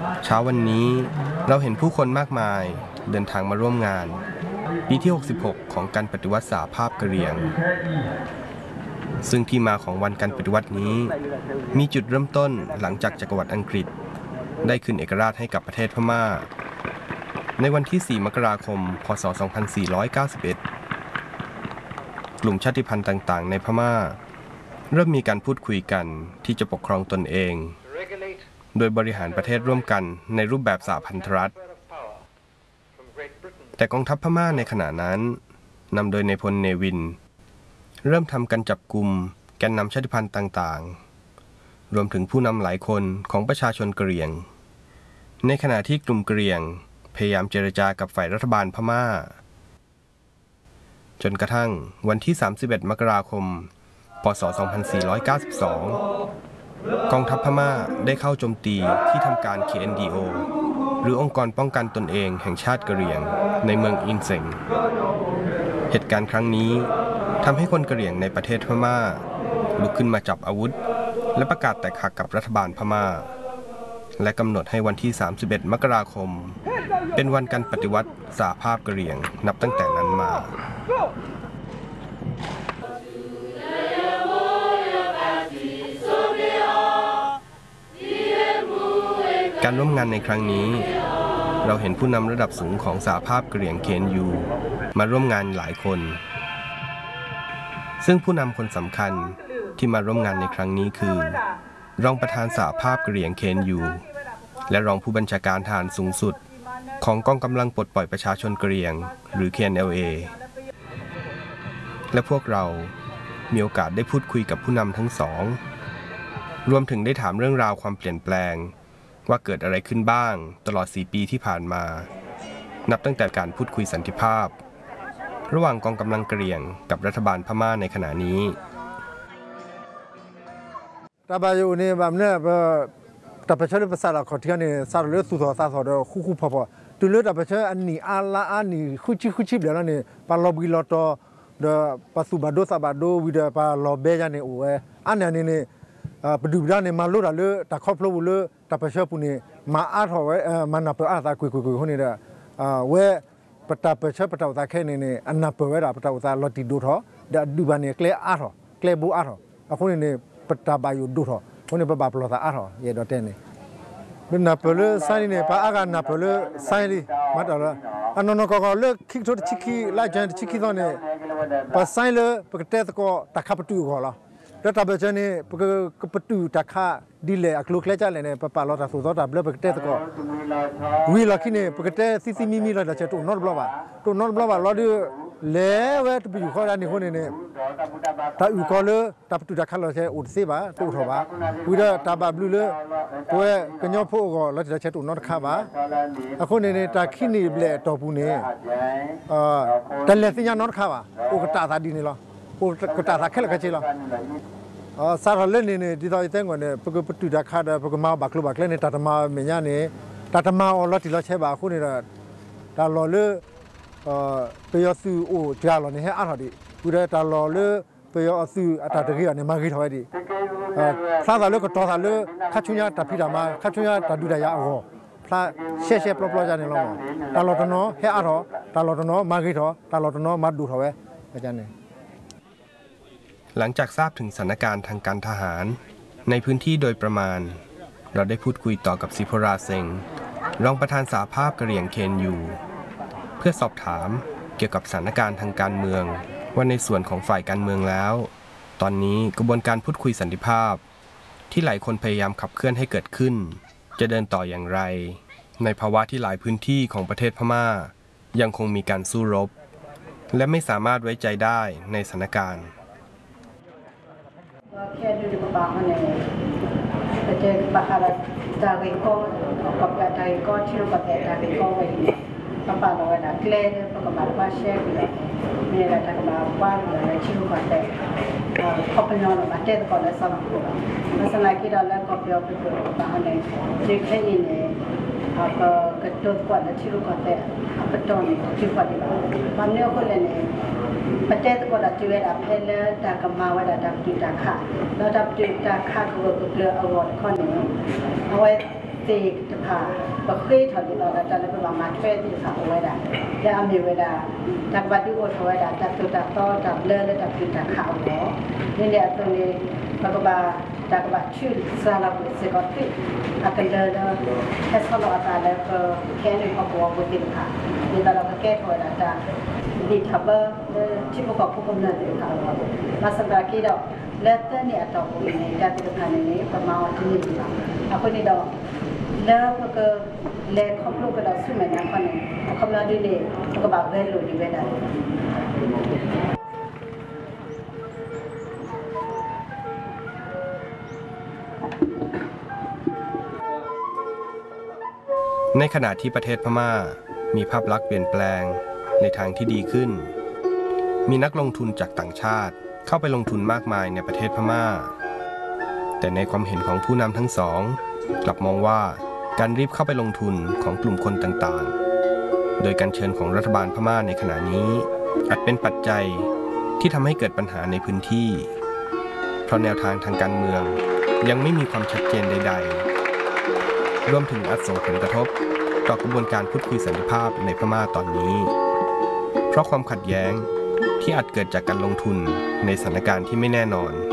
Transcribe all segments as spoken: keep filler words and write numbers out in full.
เช้าวันนี้เราเห็นผู้คนมากมายเดินทางมาร่วมงานปีที่หกสิบหกของการปฏิวัติสหภาพกะเหรี่ยงซึ่งที่มาของวันการปฏิวัตินี้มีจุดเริ่มต้นหลังจากจักรวรรดิอังกฤษได้คืนเอกราชให้กับประเทศพม่าในวันที่สี่มกราคมพ.ศ. สองพันสี่ร้อยเก้าสิบเอ็ดกลุ่มชาติพันธุ์ต่างๆในพม่าเริ่มมีการพูดคุยกันที่จะปกครองตนเองโดยบริหารประเทศร่วมกันในรูปแบบสหพันธรัฐแต่กองทัพพม่าในขณะนั้นนำโดยนายพลเนวินเริ่มทำการจับกุมแกนนำชาติพันธุ์ต่างๆรวมถึงผู้นำหลายคนของประชาชนกะเหรี่ยงในขณะที่กลุ่มกะเหรี่ยงพยายามเจรจากับฝ่ายรัฐบาลพม่าจนกระทั่งวันที่สามสิบเอ็ดมกราคมพ.ศ. สองพันสี่ร้อยเก้าสิบสองกองทัพพม่าได้เข้าโจมตีที่ทำการ เค เอ็น ดี โอ หรือองค์กรป้องกันตนเองแห่งชาติกะเหรี่ยงในเมืองอินเซงเหตุการณ์ครั้งนี้ทำให้คนกะเหรี่ยงในประเทศพม่าลุกขึ้นมาจับอาวุธและประกาศแตกหักกับรัฐบาลพม่าและกำหนดให้วันที่สามสิบเอ็ดมกราคมเป็นวันการปฏิวัติสหภาพกะเหรี่ยงนับตั้งแต่นั้นมาการร่วมงานในครั้งนี้เราเห็นผู้นำระดับสูงของสหภาพกะเหรี่ยง เค เอ็น ยู มาร่วมงานหลายคนซึ่งผู้นำคนสำคัญที่มาร่วมงานในครั้งนี้คือรองประธานสหภาพกะเหรี่ยง เค เอ็น ยู และรองผู้บัญชาการทหารสูงสุดของกองกำลังปลดปล่อยประชาชนกะเหรี่ยงหรือ เค เอ็น แอล เอ และพวกเรามีโอกาสได้พูดคุยกับผู้นำทั้งสองรวมถึงได้ถามเรื่องราวความเปลี่ยนแปลงว่าเกิดอะไรขึ้นบ้างตลอดสี่ปีที่ผ่านมานับตั้งแต่การพูดคุยสันติภาพระหว่างกองกำลังกะเหรี่ยงกับรัฐบาลพม่าในขณะนี้ตาบายูนี่แบบนี้ตาประชาชนภาษาเราขอเที่ยวนี่สารเลือดสุดสาสดคู่คู่พอพอตัวเลือดตาประชาชนอันนี้อาลาอันนี้คู่ชิคู่ชิบเดี๋ยวนี่ปาลบิลอตเดปัสสุบาโดซาบาโดวิเดปาลอเบจานี่โอ้เออันนี้นี่ปดูด้านนี่มาลุดอะไรตาครอบครัวเลยตาประชาชนปุ่นนี่มาอาร์ทเอาไว้มันนับอาตาคุยคุยคุยคนนี้เด้อเว้ปตาประชาปตาตาแค่นี่นี่อันนับเว้ปตาตาลอติดูท้อเดดูบานี่เคลอาร์ทเคลบูอาร์ทอ่ะคนนี้ปตาบายูดูท้อคนนี้ปบาปลอตาอาร์ทเยดอเตนี่เป็นนับเลือไซนี่ปะอากานับเลือไซนี่มาตลอดอันนั้นก็ก็เลือกคิกทุกชิคีไล่จันชิคีตอนนี้ปะไซเลือปกติก็ตะขับประตูก็แล้วแล้วตาเบจนี่ปกติประตูตะขับดีเลยอักลุกเล่จันเลยเนี่ยปะปะลอตาสุดตาเลือกปกติก็วิลาคินี่ปกติซิซิมิมิลาจะเจตุนอตบลาวาตุนอตบลาวาลอดีเล่เวทไปอยู่ข้อด้านนี้คนนี้ตาอยู่ก็เลยตาประตูตะขับเราใช้อุดซีบะตุทบะวิลาตาบาบลูเลยตัวกันยอพูก็เราจะใช้ตุนอตขับะอะคนนี้ตาคินี่เบลตอปูนี่เอ่อแต่เลสิญานอตขับะโอกตาตาดีนี่หรอโอกตาตาแค่ละกันใช่หรออ๋อสารเล่นนี่ที่เราเต้นก่อนเนี่ยปกประตูตะขับปกมาบักลุบักเล่นนี่ตาตมาเมียนี่ตาตมาเอาเราที่เราใช้บะคนนี้ตาลอเลยเอ่อเปียสูโอจาลอนี่ให้อาร์ทดิกูได้ตาลอเลยเปียสูอัตตะกี้อันนี้มากี่ถอยดิเอ่อซาซาเลยก็ตอซาเลยคัชุญญาตาพิดามาคัชุญญาตาดูดายาอ๋อพระเช่เช่ปลอปลอจานี่ลองตาลอตนอให้อาร์ทตาลอตนอมากี่ถอตาลอตนอมาดูถอเว้อาจารย์นี่หลังจากทราบถึงสถานการณ์ทางการทหารในพื้นที่โดยประมาณเราได้พูดคุยต่อกับซิโพราเซงรองประธานสหภาพกะเหรี่ยง เค เอ็น ยู เพื่อสอบถามเกี่ยวกับสถานการณ์ทางการเมืองว่าในส่วนของฝ่ายการเมืองแล้วตอนนี้กระบวนการพูดคุยสันติภาพที่หลายคนพยายามขับเคลื่อนให้เกิดขึ้นจะเดินต่ออย่างไรในภาวะที่หลายพื้นที่ของประเทศพม่ายังคงมีการสู้รบและไม่สามารถไว้ใจได้ในสถานการณ์แค่ดูบางๆเนี่ยแต่เจอบางอะไรตาเวก็กับกาไทยก็ที่เราแต่ตาเวก็ไปปะปะเราได้เคลียร์ปะกับมาบ้าเชฟเนี่ยเนี่ยเราทำมาบ้านเราที่เราแต่เขาเป็นนอนมาเจ็ดก่อนแล้วสมัครแล้วสมัยที่เราแล้วก็เปลี่ยนไปเป็นบางเนี่ยเด็กแค่นี้เนี่ยก็กระโดดก่อนแล้วที่เราแต่ประตูนี่ที่ก่อนที่มันเนี่ยคนเลยเนี่ยประเทศก็ได้ช่วยรับให้แล้วแต่ก็มาว่าได้ดับจุดดักขาแล้วดับจุดดักขาก็ก็เกลือเอาไว้ข้อนี้เอาไว้เตะจะผ่าบะเคยถอดติดต่อกันจะเลยเป็นว่ามาช่วยที่ผ่าเอาไว้ได้และอเมริกาจากวัดที่โอทไว้ได้จากตัวจากต่อจากเลื่อนและจากกินจากข่าวเนาะนี่เนี่ยตัวนี้มันก็มาจากวัดชื่อซาลาบุเซกอติอากันเดินแค่สโลอาตาแล้วก็แค่ในครอบครัวบุตรค่ะนี่ตอนเราก็แก้ถอยได้จากดีทับเบอร์ที่ประกอบผู้กำเนิดค่ะมาสังกัดกี่ดอกเลือดเนี่ยต่อไปในการติดต่อนี้ประมาณที่นี่ดีกว่าเอาคนนี้ดอกแล้วก็เล่ครอบครัวก็เราสู้เหมือนกันคนนึงเขาเราดีเลยก็แบบเวลูดีเวลาในขณะที่ประเทศพม่ามีภาพลักษณ์เปลี่ยนแปลงในทางที่ดีขึ้นมีนักลงทุนจากต่างชาติเข้าไปลงทุนมากมายในประเทศพม่าแต่ในความเห็นของผู้นำทั้งสองกลับมองว่าการรีบเข้าไปลงทุนของกลุ่มคนต่างๆโดยการเชิญของรัฐบาลพม่าในขณะนี้อาจเป็นปัจจัยที่ทำให้เกิดปัญหาในพื้นที่เพราะแนวทางทางการเมืองยังไม่มีความชัดเจนใดๆรวมถึงอาจส่งผลกระทบต่อกระบวนการพูดคุยสันติภาพในพม่าตอนนี้เพราะความขัดแย้งที่อาจเกิดจากการลงทุนในสถานการณ์ที่ไม่แน่นอน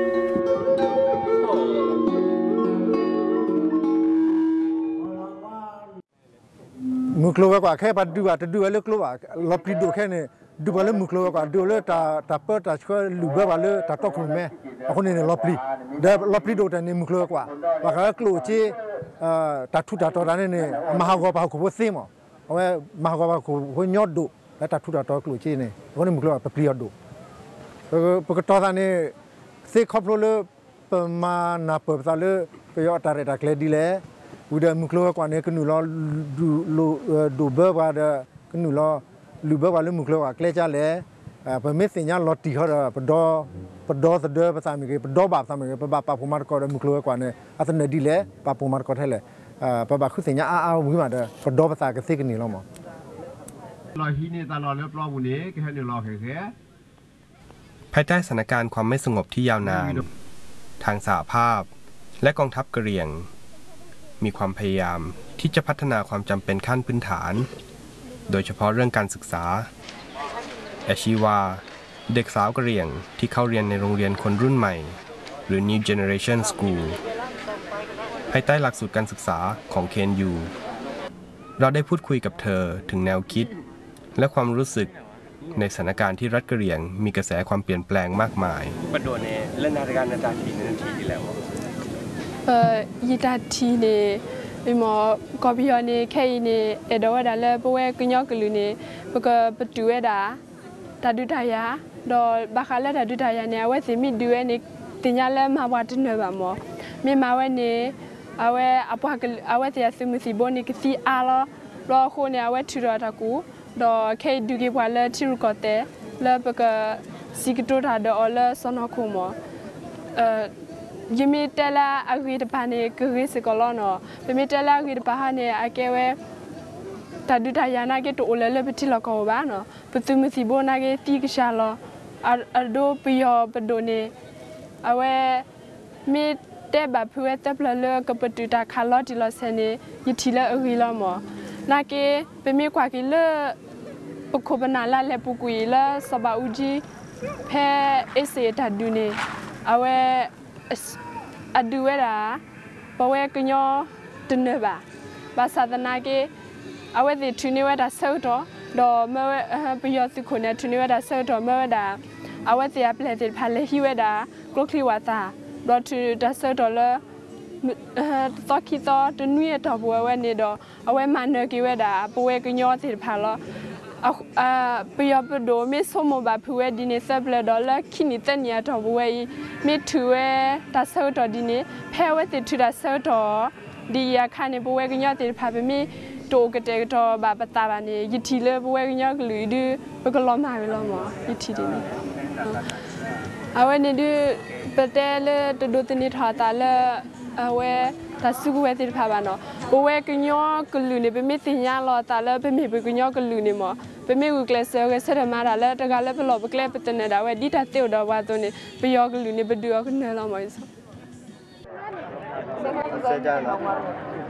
มุกโลกว่าแค่ปัดดูว่าจะดูอะไรกลัวลบปีดูแค่นี้ดูว่าเลยมุกโลกว่าดูเลยตาตาเปิดตาช่วยลูบว่าเลยตาตกลงแม่คนนี้เนี่ยลบปีเดี๋ยวลบปีดูแต่นี่มุกโลกว่าว่าเขากลัวที่เอ่อตาทุตาตัวนั้นเนี่ยมหากรรมเขาพูดซิมั้งเอาไว้มหากรรมเขาพูดยอดดูแล้วตาทุตาตัวกลัวที่นี่คนนี้มุกโลกว่าเปรี้ยวดูเพราะเพราะตัวนั้นเนี่ยเสียครอบครัวเลยประมาณนับเปิดตาเลยไปยอดตาเรตาเคลดีเลยอุดมมุกโลกว่าเนี่ยก็หนูรอดูดูดูเบอร์ว่าเด้อก็หนูรอลูเบอร์ว่าเลยมุกโลกว่าเคลจ้าเลยอ่าเป็นเมสเซนยาลอตตีเขาเด้อปดอปดอสเด้อภาษาอังกฤษปดอบาภาษาอังกฤษปะบาปะพมาร์ก็มุกโลกว่าเนี่ยอัตเนดีเลยปะพมาร์ก็เท่าเลยอ่าปะบาคือเสียงอ้าวมือมาเด้อปดอภาษาก็สิกันนี่แล้วมั้งรอที่นี่ตลอดเรียบร้อยวันนี้แค่นี้รอแค่แค่ภายใต้สถานการณ์ความไม่สงบที่ยาวนานทางสหภาพและกองทัพกะเหรี่ยงมีความพยายามที่จะพัฒนาความจำเป็นขั้นพื้นฐานโดยเฉพาะเรื่องการศึกษาแอชีวาเด็กสาวกะเหรี่ยงที่เข้าเรียนในโรงเรียนคนรุ่นใหม่หรือ New Generation School ภายใต้หลักสูตรการศึกษาของ เค เอ็น ยู เราได้พูดคุยกับเธอถึงแนวคิดและความรู้สึกในสถานการณ์ที่รัฐกะเหรี่ยงมีกระแสความเปลี่ยนแปลงมากมายประโดดในเล่นนาฬิกานาทีในนาทีที่แล้วเอ่อยีตาทีเนี่ยมีหมอกอบิยอเนี่ยแค่เนี่ยเอดว่าดาเลปเวกยอกลือเนี่ยปกปดูเอดาตาดูทายาดอบาคาเลตาดูทายาเนี่ยว่าสิมีดูเอเนี่ยติญญาเลมาวัดเนบามอมีมาวันเนี่ยเอาไว้อปากเอาไว้ที่สมุสิบนี่ก็สีอาลรอคนเนี่ยเอาไว้ที่รอตะกูดอแค่ดูกี่วันเลยที่รู้ก็แต่แล้วปกสิกตัวทาดอเลสนอคุมอเอ่อยิมิเตล่าอากิดปานีกริสกอลอนอเป็นมิเตล่าอากิดปาฮานีอาเกเวตาดูทายานาเกตัวเลเลไปที่ละกอบานอปตุมิสิโบนาเกตีกชาลออาโดปิยอปโดเนเอาไว้มีเตแบบเพื่อเตปเลเลกับปตุตาคาร์ลอติลอเซเนยิทีละอกิลอมอนาเกเป็นมีกว่ากิเลปกบนาลาเลปุกุยละสบาอุจีเพเอเซตาดูเนเอาไว้อดูเวลาปเวกญอตุนเนบะภาษาตนาเกเอาไว้ที่ทุนิเวดาเซอร์ตอดอเมื่อปยอสิคนเนี่ยทุนิเวดาเซอร์ตอเมื่อดาเอาไว้ที่อัปเลติพาเลฮิเวดากลุกที่วาตาดอทุดาเซอร์ตอเลตอคิตอตุนุยตอบัวเวนี่ดอเอาไว้มันเนกิเวดาปเวกญอติพาลอ่าปยอปโดมีสมบัติผู้เวดินเซเบลดอลและขินิเตเนียตอบัวมีถือเวตาเซอร์ตอดินเพเวติถือตาเซอร์ตอดีอาคารในบัวกญอติพาไปมีโตกเตกตอบาปตาบานียิทีเลบัวกญอกลือดื้อปกล้อมหายไปล้อมยิทีดินเอาไว้นี่ดื้อเปเตเลตดูตินิทอตาเลเอาไว้ตาสุกเวติพาบานอบัวกญอกลือเนี่ยเป็นมิติญาลอตาเลเป็นมีบัวกญอกลือเนี่ยมอเป็นมีกุกเลเซอร์ก็เสด็จมาแล้วแล้วตะการแล้วไปหลบไปแกล้ไปเตนเดาไว้ดีตาเตียวดาวว่าตัวนี้ไปยอกลือเนี่ยไปดูขึ้นเนรเราไหมสิเสจานะ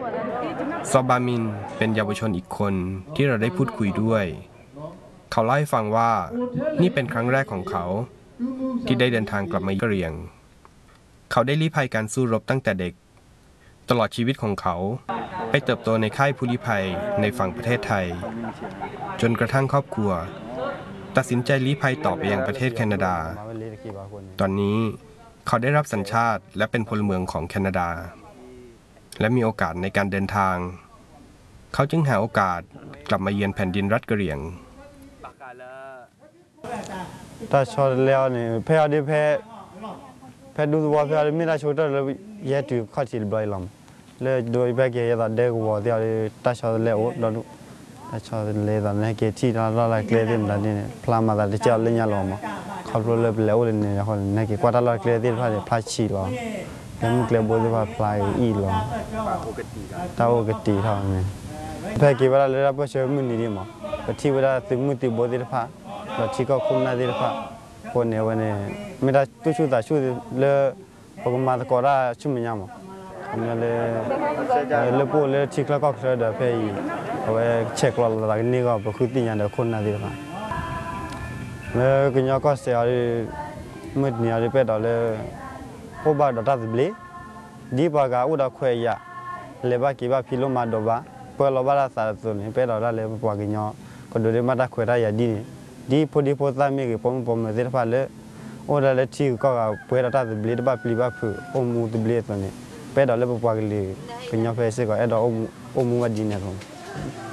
ซอบามินเป็นเยาวชนอีกคนที่เราได้พูดคุยด้วยเขาเล่าให้ฟังว่านี่เป็นครั้งแรกของเขาที่ได้เดินทางกลับมากะเหรี่ยงเขาได้ลี้ภัยการสู้รบตั้งแต่เด็กตลอดชีวิตของเขาไปเติบโตในค่ายผู้ลี้ภัยในฝั่งประเทศไทยจนกระทั่งครอบครัวตัดสินใจลี้ภัยต่อไปยังประเทศแคนาดาตอนนี้เขาได้รับสัญชาติและเป็นพลเมืองของแคนาดาและมีโอกาสในการเดินทางเขาจึงหาโอกาสกลับมาเยือนแผ่นดินรัฐกะเหรี่ยงถ้าชอบแล้วนี่เพื่อได้เพื่อเพื่อดูว่าเพื่อไม่ได้ช่วยเราแย่ถูกข้อสิบใบลำเลยโดยแบบเกี่ยวกับเด็กว่าที่เราถ้าชอบแล้วเราถ้าชอบแล้วตอนนี้เกี่ยวที่เราเราเคลียร์เรื่องนั้นนี่พลามาแต่เจ้าเลี้ยงเรามาเขาเราเลิกแล้วเลยนี่คนนี่เกี่ยวกับเราเคลียร์ที่พลาดพลาดชีเราแล้วมันเคลียร์บทว่าพลายอีเราถ้าโอกาสเท่านี้เพื่อเกี่ยวกับเราเราไปช่วยมือนี่ดีมั้งที่เวลาถึงมือที่บทที่พลาดเราที่ก็คุ้มน่าดีพลาดคนเนี่ยวันนี้ไม่ได้ตู้ชูแต่ชูเลยพอมาตะกอได้ชุ่มยังมั้งนี่เลยเลยพูดเลยที่แล้วก็เคยเดินไปเอาไว้เช็คเราหลังนี้ก็คือตีอย่างเดียวคนน่าดีพลาดแล้วก็ยังก็เสียมืดเนี่ยเลยไปต่อเลยพวกบ้านดอทสิบลีดีปากาอุดาคุยยาเลยบ้ากี่บ้าพิโลมาดบ้าเพื่อเราบ้าละสารส่วนนี้ไปต่อได้เลยปากยังก็ดูได้มาได้คุยได้ยาดีดีพอดีพอตามมีกี่ผมผมเลยที่พาเลยโอ้ได้เลยที่ก็เพื่อเราจะบลีดบ้าปลีบ้าคือโอมูตบลีตัวนี้ไปต่อเลยปากเลยก็ยังเฟซก็เอ็ดโอมูโอมูว่าดีเนี่ยผม